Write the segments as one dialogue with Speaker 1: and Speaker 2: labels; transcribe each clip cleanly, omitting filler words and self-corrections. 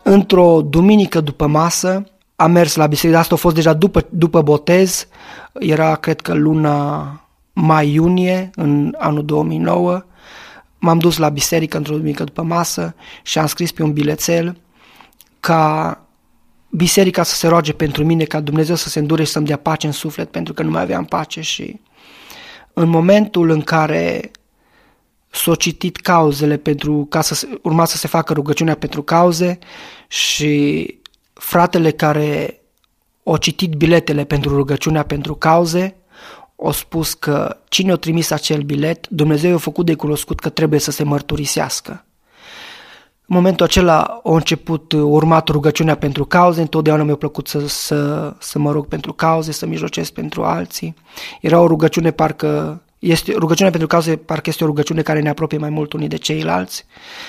Speaker 1: Într-o duminică după masă am mers la biserică, asta a fost deja după botez, era cred că luna mai-iunie în anul 2009, m-am dus la biserică într-o duminică după masă și am scris pe un bilețel ca biserica să se roage pentru mine, ca Dumnezeu să se îndure și să-mi dea pace în suflet, pentru că nu mai aveam pace. Și în momentul în care s-au citit cauzele urma să se facă rugăciunea pentru cauze și fratele care a citit biletele pentru rugăciunea pentru cauze a spus că cine a trimis acel bilet, Dumnezeu i-a făcut de cunoscut că trebuie să se mărturisească. În momentul acela a urmat rugăciunea pentru cauze, întotdeauna mi-a plăcut să mă rog pentru cauze, să mijlocesc pentru alții. Era o rugăciune rugăciunea pentru cauze parcă este o rugăciune care ne apropie mai mult unii de ceilalți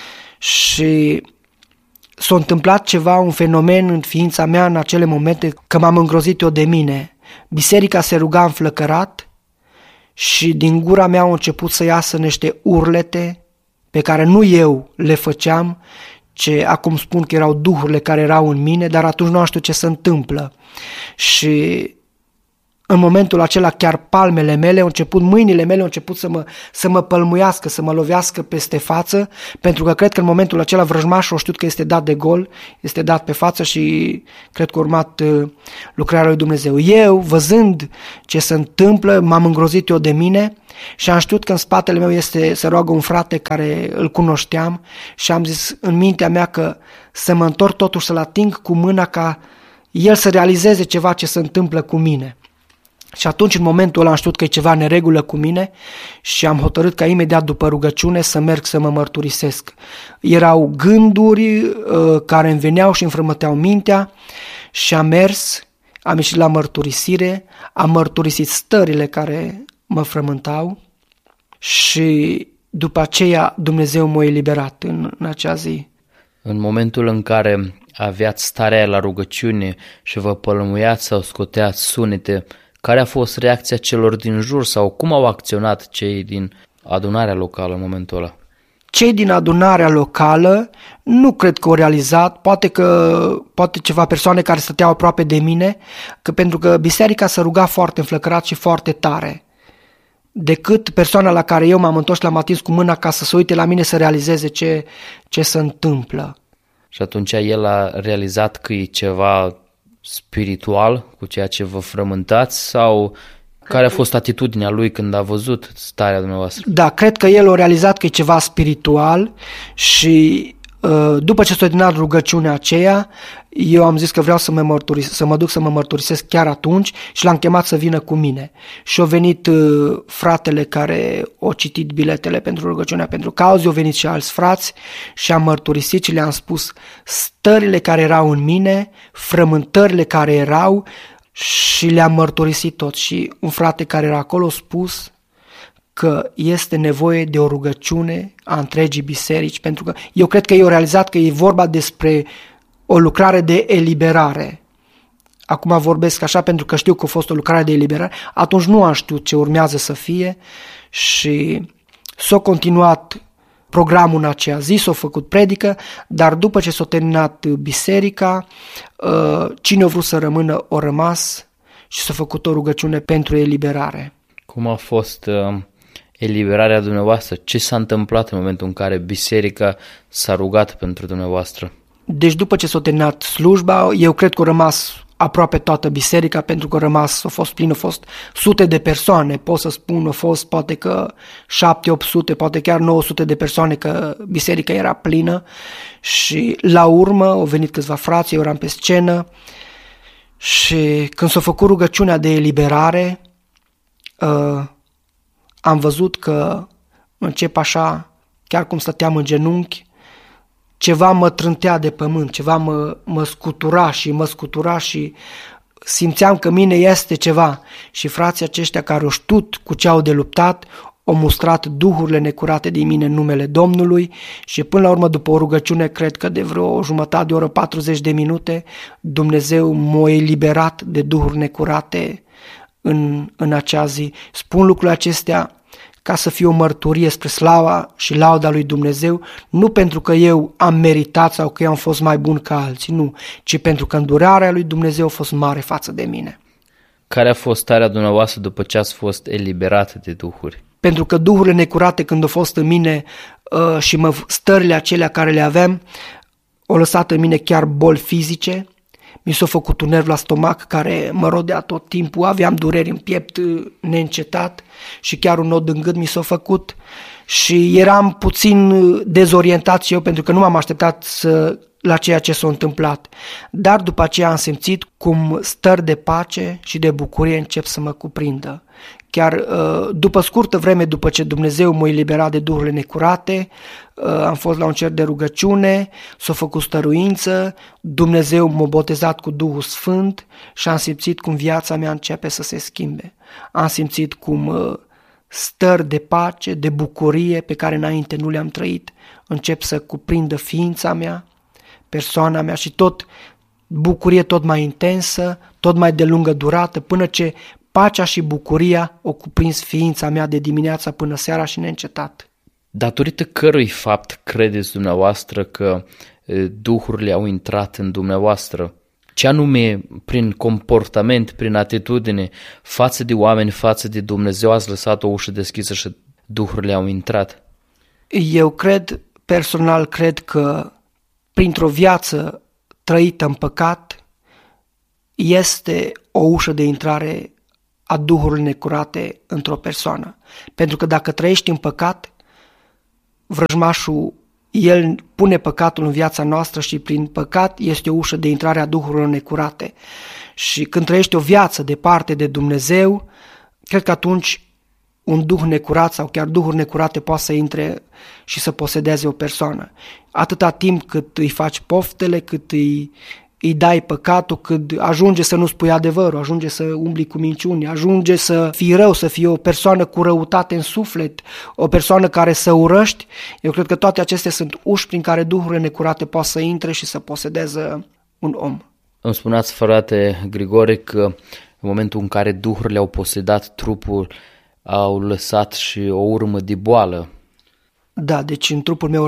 Speaker 1: și s-a întâmplat ceva, un fenomen în ființa mea în acele momente că m-am îngrozit eu de mine. Biserica se ruga înflăcărat și din gura mea au început să iasă niște urlete pe care nu eu le făceam, ce acum spun că erau duhurile care erau în mine, dar atunci nu știu ce se întâmplă. Și în momentul acela chiar palmele mele mâinile mele au început să mă pălmuiască, să mă lovească peste față, pentru că cred că în momentul acela vrăjmașul a știut că este dat de gol, este dat pe față și cred că a urmat lucrarea lui Dumnezeu. Eu, văzând ce se întâmplă, m-am îngrozit eu de mine și am știut că în spatele meu se roagă un frate care îl cunoșteam și am zis în mintea mea că să mă întorc totuși să-l ating cu mâna ca el să realizeze ceva ce se întâmplă cu mine. Și atunci, în momentul ăla, am știut că e ceva neregulă cu mine și am hotărât ca imediat după rugăciune să merg să mă mărturisesc. Erau gânduri care îmi veneau și îmi frământeau mintea și am ieșit la mărturisire, am mărturisit stările care mă frământau și după aceea Dumnezeu m-a eliberat în acea zi.
Speaker 2: În momentul în care aveați starea la rugăciune și vă pălmuiați sau scoteați sunete, care a fost reacția celor din jur sau cum au acționat cei din adunarea locală în momentul ăla?
Speaker 1: Cei din adunarea locală nu cred că au realizat, poate ceva persoane care stăteau aproape de mine, pentru că biserica se ruga foarte înflăcărat și foarte tare, decât persoana la care eu m-am întors și l-am atins cu mâna ca să se uite la mine să realizeze ce se întâmplă.
Speaker 2: Și atunci el a realizat că e ceva spiritual cu ceea ce vă frământați sau care a fost atitudinea lui când a văzut starea dumneavoastră?
Speaker 1: Da, cred că el a realizat că e ceva spiritual și după ce s-a terminat rugăciunea aceea, eu am zis că vreau să mă duc să mă mărturisesc chiar atunci și l-am chemat să vină cu mine. Și a venit fratele care a citit biletele pentru rugăciunea pentru cauze, au venit și alți frați și am mărturisit și le-am spus stările care erau în mine, frământările care erau și le-am mărturisit tot. Și un frate care era acolo a spus că este nevoie de o rugăciune a întregii biserici, pentru că eu cred că ei au realizat că e vorba despre o lucrare de eliberare. Acum vorbesc așa pentru că știu că a fost o lucrare de eliberare, atunci nu am știut ce urmează să fie și s-a continuat programul în aceea zi, s-a făcut predică, dar după ce s-a terminat biserica, cine a vrut să rămână, a rămas și s-a făcut o rugăciune pentru eliberare.
Speaker 2: Cum a fost eliberarea dumneavoastră? Ce s-a întâmplat în momentul în care biserica s-a rugat pentru dumneavoastră?
Speaker 1: Deci după ce s-a terminat slujba, eu cred că a rămas aproape toată biserica, pentru că a fost plin, au fost sute de persoane, pot să spun, au fost poate că 700-800, poate chiar 900 de persoane, că biserica era plină și la urmă au venit câțiva frați, eu eram pe scenă și când s-a făcut rugăciunea de eliberare, am văzut că încep așa, chiar cum stăteam în genunchi, ceva mă trântea de pământ, ceva mă scutura și simțeam că mine este ceva. Și frații aceștia care au știut cu ce au de luptat, au mustrat duhurile necurate din mine în numele Domnului și până la urmă, după o rugăciune, cred că de vreo jumătate de oră, 40 de minute, Dumnezeu m-a eliberat de duhuri necurate în acea zi. Spun lucrurile acestea ca să fie o mărturie spre slava și lauda lui Dumnezeu, nu pentru că eu am meritat sau că eu am fost mai bun ca alții, nu, ci pentru că îndurarea lui Dumnezeu a fost mare față de mine.
Speaker 2: Care a fost starea dumneavoastră după ce ați fost eliberat de duhuri?
Speaker 1: Pentru că duhurile necurate când au fost în mine și stările acelea care le aveam, au lăsat în mine chiar boli fizice, mi s-a făcut un nerv la stomac care mă rodea tot timpul, aveam dureri în piept neîncetat și chiar un nod în gât mi s-a făcut și eram puțin dezorientat și eu pentru că nu m-am așteptat la ceea ce s-a întâmplat. Dar după aceea am simțit cum stări de pace și de bucurie încep să mă cuprindă. Chiar după scurtă vreme după ce Dumnezeu m-a eliberat de duhurile necurate, am fost la un cer de rugăciune, s-a făcut stăruință, Dumnezeu m-a botezat cu Duhul Sfânt și am simțit cum viața mea începe să se schimbe. Am simțit cum stări de pace, de bucurie pe care înainte nu le-am trăit, încep să cuprindă ființa mea, persoana mea și tot bucurie tot mai intensă, tot mai de lungă durată, până ce pacea și bucuria o cuprins ființa mea de dimineața până seara și neîncetat.
Speaker 2: Datorită cărui fapt credeți dumneavoastră că duhurile au intrat în dumneavoastră? Ce anume prin comportament, prin atitudine, față de oameni, față de Dumnezeu ați lăsat o ușă deschisă și duhurile au intrat?
Speaker 1: Eu personal cred că printr-o viață trăită în păcat este o ușă de intrare a duhurilor necurate într-o persoană. Pentru că dacă trăiești în păcat, vrăjmașul, el pune păcatul în viața noastră și prin păcat este o ușă de intrare a duhurilor necurate. Și când trăiești o viață departe de Dumnezeu, cred că atunci un duh necurat sau chiar duhuri necurate poate să intre și să posedeze o persoană. Atâta timp cât îi faci poftele, cât îi dai păcatul, cât ajunge să nu spui adevărul, ajunge să umbli cu minciuni, ajunge să fii rău, să fii o persoană cu răutate în suflet, o persoană care să urăști. Eu cred că toate acestea sunt uși prin care duhurile necurate pot să intre și să posedeze un om.
Speaker 2: Îmi spuneați, frate Grigore, că în momentul în care duhurile au posedat trupul, au lăsat și o urmă de boală.
Speaker 1: Da, deci în trupul meu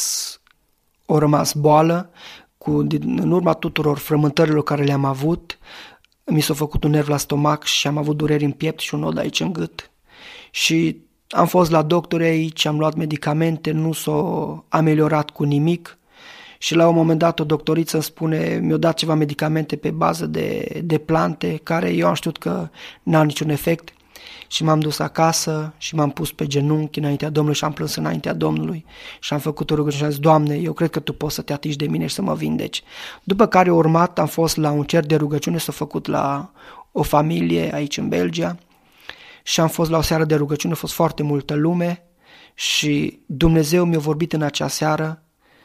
Speaker 1: a rămas boală, în urma tuturor frământărilor care le-am avut, mi s-a făcut un nerv la stomac și am avut dureri în piept și un nod aici în gât. Și am fost la doctori aici, am luat medicamente, nu s-a ameliorat cu nimic și la un moment dat o doctoriță îmi spune, mi-a dat ceva medicamente pe bază de plante, care eu am știut că n-au niciun efect. Și m-am dus acasă și m-am pus pe genunchi înaintea Domnului și am plâns înaintea Domnului și am făcut o rugăciune și am zis, Doamne, eu cred că Tu poți să Te atingi de mine și să mă vindeci. După care urmat am fost la un cer de rugăciune, s-a făcut la o familie aici în Belgia și am fost la o seară de rugăciune, a fost foarte multă lume și Dumnezeu mi-a vorbit în acea seară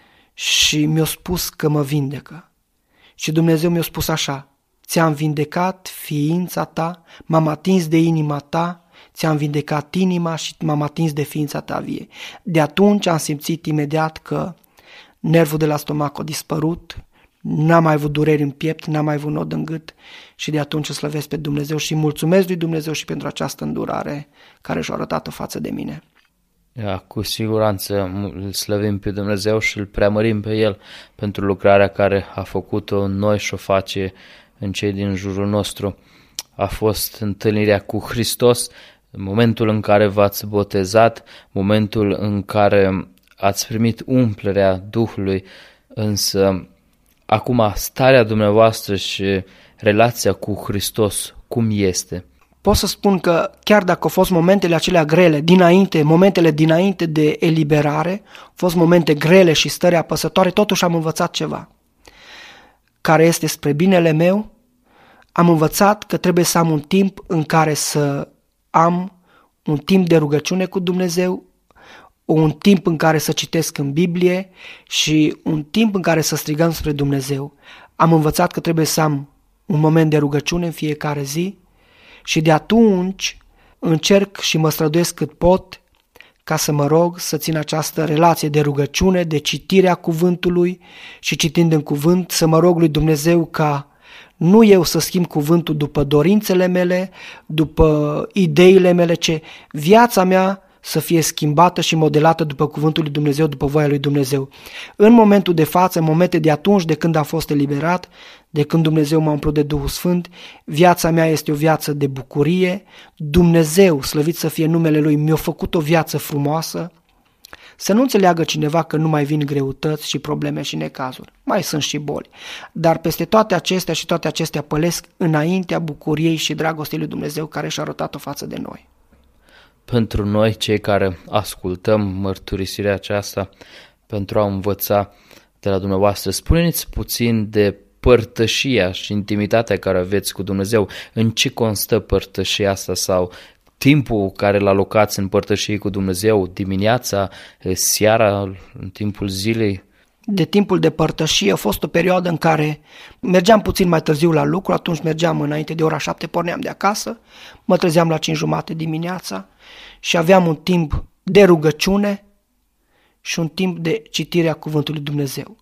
Speaker 1: și mi-a spus că mă vindecă. Și Dumnezeu mi-a spus așa, ți-am vindecat ființa ta, m-am atins de inima ta, ți-am vindecat inima și m-am atins de ființa ta vie. De atunci am simțit imediat că nervul de la stomac a dispărut, n-am mai avut dureri în piept, n-am mai avut nod în gât și de atunci îl slăvesc pe Dumnezeu și mulțumesc lui Dumnezeu și pentru această îndurare care și-a arătat-o față de mine.
Speaker 2: Cu siguranță îl slăvim pe Dumnezeu și îl preamărim pe El pentru lucrarea care a făcut-o în noi și o face în cei din jurul nostru. A fost întâlnirea cu Hristos, momentul în care v-ați botezat, momentul în care ați primit umplerea Duhului, însă acum starea dumneavoastră și relația cu Hristos, cum este?
Speaker 1: Pot să spun că chiar dacă au fost momentele acelea grele, momentele dinainte de eliberare, au fost momente grele și stări apăsătoare, totuși am învățat ceva care este spre binele meu. Am învățat că trebuie să am un timp în care să am un timp de rugăciune cu Dumnezeu, un timp în care să citesc în Biblie și un timp în care să strigăm spre Dumnezeu. Am învățat că trebuie să am un moment de rugăciune în fiecare zi și de atunci încerc și mă străduiesc cât pot ca să mă rog să țin această relație de rugăciune, de citirea cuvântului și citind în cuvânt să mă rog lui Dumnezeu ca nu eu să schimb cuvântul după dorințele mele, după ideile mele, ci viața mea să fie schimbată și modelată după cuvântul lui Dumnezeu, după voia lui Dumnezeu. În momentul de față, în momente de atunci, de când a fost eliberat, de când Dumnezeu m-a umplut de Duhul Sfânt, viața mea este o viață de bucurie. Dumnezeu, slăvit să fie numele Lui, mi-a făcut o viață frumoasă. Să nu înțeleagă cineva că nu mai vin greutăți și probleme și necazuri. Mai sunt și boli. Dar peste toate acestea și toate acestea pălesc înaintea bucuriei și dragostei lui Dumnezeu care și-a arătat-o față de noi.
Speaker 2: Pentru noi, cei care ascultăm mărturisirea aceasta, pentru a învăța de la dumneavoastră, spuneți puțin de părtășia și intimitatea care aveți cu Dumnezeu. În ce constă părtășia asta sau timpul care îl alocați în părtășie cu Dumnezeu, dimineața, seara, în timpul zilei?
Speaker 1: De timpul de părtășie a fost o perioadă în care mergeam puțin mai târziu la lucru, atunci mergeam înainte de ora 7, porneam de acasă, mă trezeam la 5:30 dimineața și aveam un timp de rugăciune și un timp de citire a cuvântului Dumnezeu.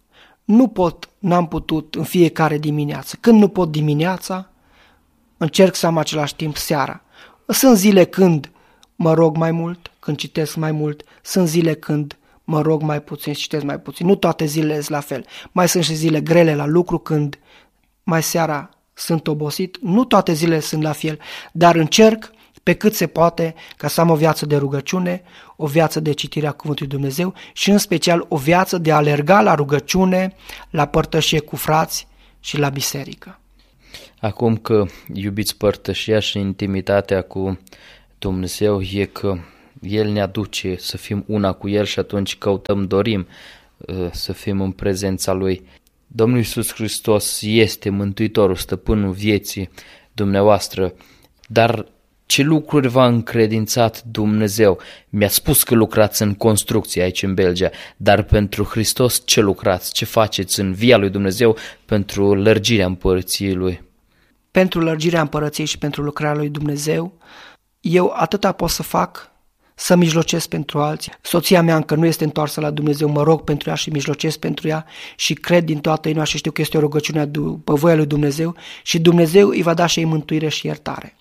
Speaker 1: N-am putut în fiecare dimineață. Când nu pot dimineața, încerc să am același timp seara. Sunt zile când mă rog mai mult, când citesc mai mult, sunt zile când mă rog mai puțin și citesc mai puțin. Nu toate zilele sunt la fel. Mai sunt și zile grele la lucru când mai seara sunt obosit. Nu toate zilele sunt la fel, dar încerc pe cât se poate ca să am o viață de rugăciune, o viață de citire a Cuvântului Dumnezeu și în special o viață de a alerga la rugăciune, la părtășie cu frați și la biserică.
Speaker 2: Acum că iubiți părtășia și intimitatea cu Dumnezeu, e că El ne aduce să fim una cu El și atunci dorim să fim în prezența Lui. Domnul Iisus Hristos este Mântuitorul, Stăpânul vieții dumneavoastră, dar ce lucruri v-a încredințat Dumnezeu? Mi-a spus că lucrați în construcție aici în Belgia, dar pentru Hristos ce lucrați? Ce faceți în via lui Dumnezeu pentru lărgirea împărăției Lui?
Speaker 1: Pentru lărgirea împărăției și pentru lucrarea lui Dumnezeu, eu atâta pot să fac, să mijlocesc pentru alții. Soția mea încă nu este întoarsă la Dumnezeu, mă rog pentru ea și mijlocesc pentru ea și cred din toată inima și știu că este o rugăciune după voia lui Dumnezeu și Dumnezeu îi va da și ei mântuire și iertare.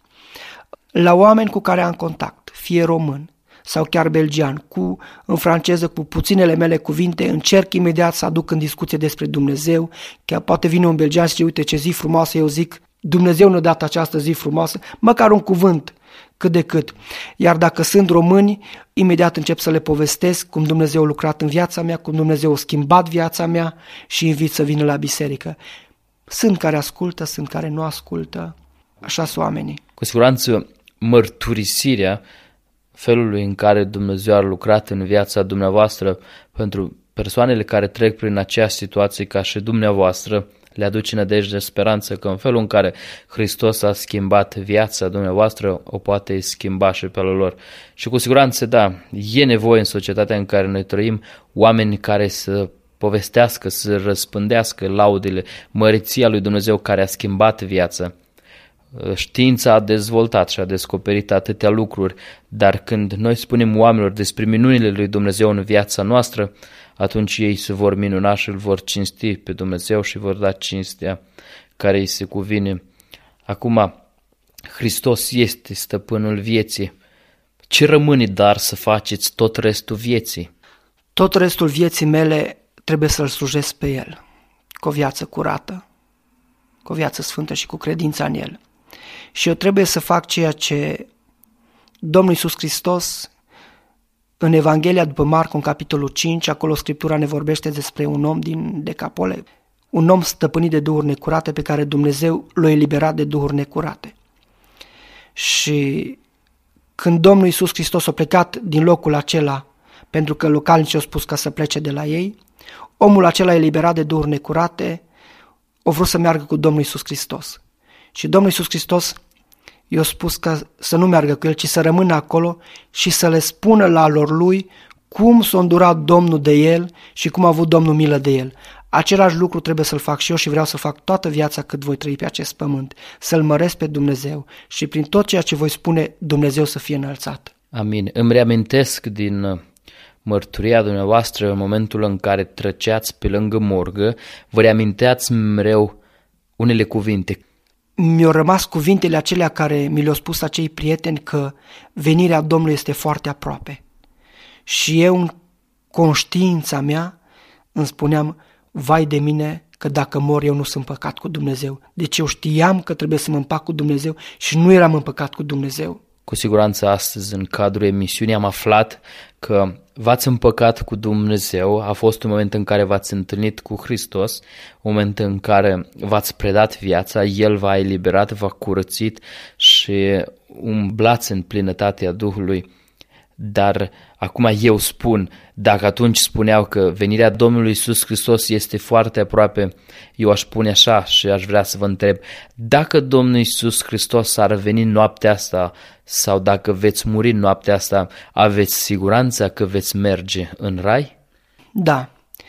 Speaker 1: La oameni cu care am contact, fie român sau chiar belgian, în franceză, cu puținele mele cuvinte, încerc imediat să aduc în discuție despre Dumnezeu, chiar poate vine un belgian și zice, uite ce zi frumoasă, eu zic, Dumnezeu ne-a dat această zi frumoasă, măcar un cuvânt, cât de cât. Iar dacă sunt români, imediat încep să le povestesc cum Dumnezeu a lucrat în viața mea, cum Dumnezeu a schimbat viața mea și invit să vină la biserică. Sunt care ascultă, sunt care nu ascultă, așa sunt oamenii.
Speaker 2: Cu siguranță mărturisirea felului în care Dumnezeu a lucrat în viața dumneavoastră pentru persoanele care trec prin aceeași situație ca și dumneavoastră le aduce nădejde, speranță că în felul în care Hristos a schimbat viața dumneavoastră o poate schimba și pe lor. Și cu siguranță, da, e nevoie în societatea în care noi trăim oameni care să povestească, să răspândească laudele, măreția lui Dumnezeu care a schimbat viața. Știința a dezvoltat și a descoperit atâtea lucruri, dar când noi spunem oamenilor despre minunile lui Dumnezeu în viața noastră, atunci ei se vor minuna și îl vor cinsti pe Dumnezeu și vor da cinstea care îi se cuvine. Acum, Hristos este stăpânul vieții. Ce rămâne dar să faceți tot restul vieții?
Speaker 1: Tot restul vieții mele trebuie să-L slujesc pe El, cu o viață curată, cu o viață sfântă și cu credința în El. Și eu trebuie să fac ceea ce Domnul Iisus Hristos în Evanghelia după Marcu, în capitolul 5, acolo Scriptura ne vorbește despre un om din Decapole, un om stăpânit de duhuri necurate pe care Dumnezeu l-a eliberat de duhuri necurate. Și când Domnul Iisus Hristos a plecat din locul acela, pentru că localnicii au spus ca să plece de la ei, omul acela eliberat de duhuri necurate a vrut să meargă cu Domnul Iisus Hristos. Și Domnul Iisus Hristos i-a spus că să nu meargă cu el, ci să rămână acolo și să le spună la lor lui cum s-a îndurat Domnul de el și cum a avut Domnul milă de el. Același lucru trebuie să-l fac și eu și vreau să fac toată viața cât voi trăi pe acest pământ, să-L măresc pe Dumnezeu și prin tot ceea ce voi spune, Dumnezeu să fie înălțat.
Speaker 2: Amin. Îmi reamintesc din mărturia dumneavoastră în momentul în care trăceați pe lângă morgă, vă reaminteați mereu unele cuvinte.
Speaker 1: Mi-au rămas cuvintele acelea care mi le-au spus acei prieteni că venirea Domnului este foarte aproape. Și eu, în conștiința mea, îmi spuneam, vai de mine că dacă mor eu nu sunt în păcat cu Dumnezeu. Deci eu știam că trebuie să mă împac cu Dumnezeu și nu eram în păcat cu Dumnezeu.
Speaker 2: Cu siguranță astăzi, în cadrul emisiunii, am aflat că v-ați împăcat cu Dumnezeu, a fost un moment în care v-ați întâlnit cu Hristos, un moment în care v-ați predat viața, El v-a eliberat, v-a curățit și umblați în plinătatea Duhului. Dar acum eu spun, dacă atunci spuneau că venirea Domnului Iisus Hristos este foarte aproape, eu aș spune așa și aș vrea să vă întreb, dacă Domnul Iisus Hristos ar veni noaptea asta sau dacă veți muri noaptea asta, aveți siguranța că veți merge în rai?
Speaker 1: Da,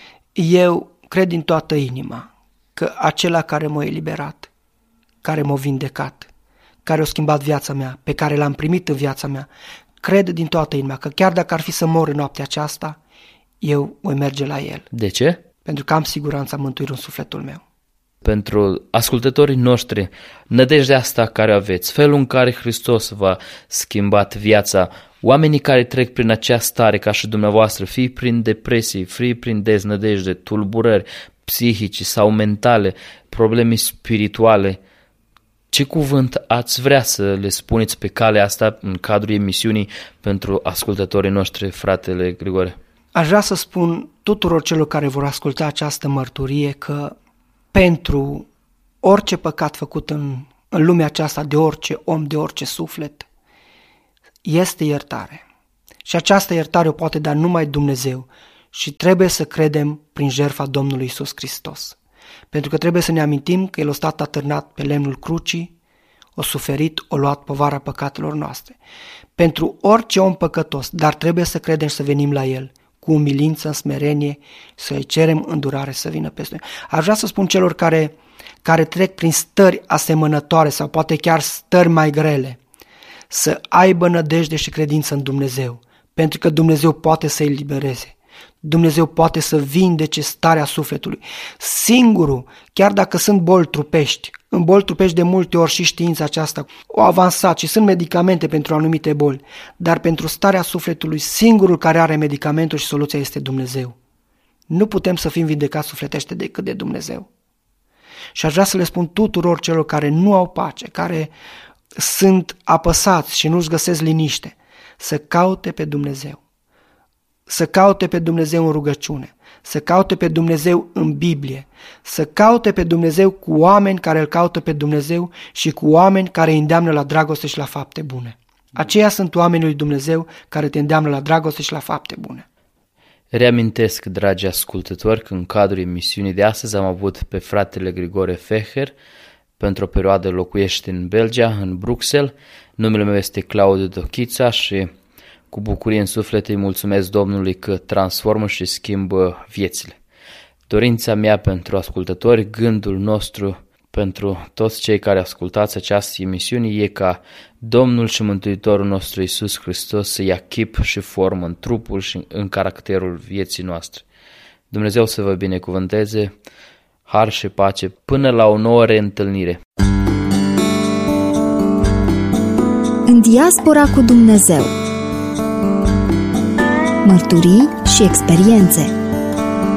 Speaker 1: eu cred din toată inima că acela care m-a eliberat, care m-a vindecat, care a schimbat viața mea, pe care l-am primit în viața mea, cred din toată inima că chiar dacă ar fi să mor în noaptea aceasta, eu voi merge la El.
Speaker 2: De ce?
Speaker 1: Pentru că am siguranța mântuirii în sufletul meu.
Speaker 2: Pentru ascultătorii noștri, nădejdea asta care aveți, felul în care Hristos v-a schimbat viața, oamenii care trec prin acea stare ca și dumneavoastră, fie prin depresii, fie prin deznădejde, tulburări psihice sau mentale, probleme spirituale, ce cuvânt ați vrea să le spuneți pe calea asta în cadrul emisiunii pentru ascultătorii noștri, fratele Grigore?
Speaker 1: Aș vrea să spun tuturor celor care vor asculta această mărturie că pentru orice păcat făcut în lumea aceasta de orice om, de orice suflet, este iertare. Și această iertare o poate da numai Dumnezeu și trebuie să credem prin jertfa Domnului Iisus Hristos. Pentru că trebuie să ne amintim că El a stat atârnat pe lemnul crucii, a suferit, a luat povara păcatelor noastre. Pentru orice om păcătos, dar trebuie să credem și să venim la El, cu umilință, în smerenie, să-i cerem îndurare să vină peste noi. Aș vrea să spun celor care trec prin stări asemănătoare sau poate chiar stări mai grele, să aibă nădejde și credință în Dumnezeu, pentru că Dumnezeu poate să-i elibereze. Dumnezeu poate să vindece starea sufletului. Singurul, chiar dacă sunt boli trupești, în boli trupești de multe ori și știința aceasta o avansat și sunt medicamente pentru anumite boli, dar pentru starea sufletului, singurul care are medicamentul și soluția este Dumnezeu. Nu putem să fim vindecați sufletește decât de Dumnezeu. Și aș vrea să le spun tuturor celor care nu au pace, care sunt apăsați și nu-și găsesc liniște, să caute pe Dumnezeu. Să caute pe Dumnezeu în rugăciune, să caute pe Dumnezeu în Biblie, să caute pe Dumnezeu cu oameni care îl caută pe Dumnezeu și cu oameni care îi îndeamnă la dragoste și la fapte bune. Aceia sunt oamenii lui Dumnezeu care te îndeamnă la dragoste și la fapte bune.
Speaker 2: Reamintesc, dragi ascultători, că în cadrul emisiunii de astăzi am avut pe fratele Grigore Feher. Pentru o perioadă locuiește în Belgia, în Bruxelles. Numele meu este Claudiu Dochița și cu bucurie în suflet îi mulțumesc Domnului că transformă și schimbă viețile. Dorința mea pentru ascultători, gândul nostru pentru toți cei care ascultați această emisiune e ca Domnul și Mântuitorul nostru Iisus Hristos să ia chip și formă în trupul și în caracterul vieții noastre. Dumnezeu să vă binecuvânteze, har și pace, până la o nouă reîntâlnire.
Speaker 3: În diaspora cu Dumnezeu. Mărturii și experiențe.